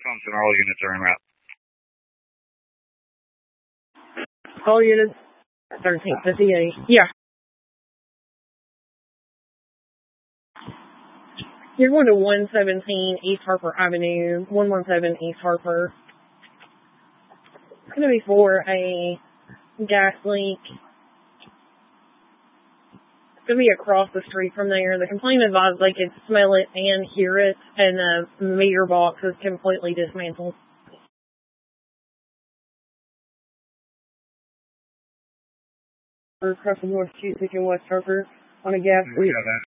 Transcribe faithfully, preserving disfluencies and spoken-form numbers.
Thompson, all units are en route. All units, thirteen fifty-eight. Yeah. You're going to one seventeen East Harper Avenue, one one seven East Harper. It's going to be for a gas leak. It's going to be across the street from there. The complainant advised they could smell it and hear it, and the meter box is completely dismantled. Across from North Cusick and West Harper on a gas leak.